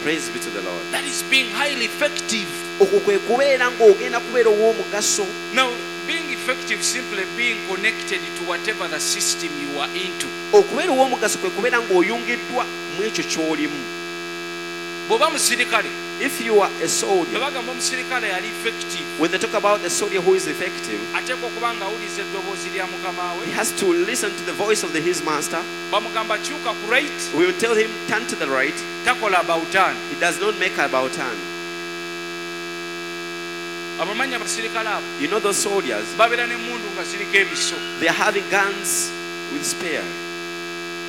Praise be to the Lord. That is being highly effective. Okwo kwe kubeera ng'ogenda kubeera ow'omugaso. Now, being effective simply being connected to whatever the system you are into. Okubeera ow'omugaso kwe kubeera ng'oyungiddwa mu ekyo ky'olimu. Bw'oba musirikale, If you are a soldier, bwe bagamba omusirikale yali effective, when they talk about a soldier who is effective, ateekwa okuba ng'awuliza eddoboozi lya mukama he we. has to listen to the voice of his master. Bamugamba kyuka ku right, We will tell him, turn to the right. takola about turn. He does not make about turn. Abamanyi abasirikale abo You know those soldiers, babeera n'emmundu nga ziriko ebiso. they are having guns with spear.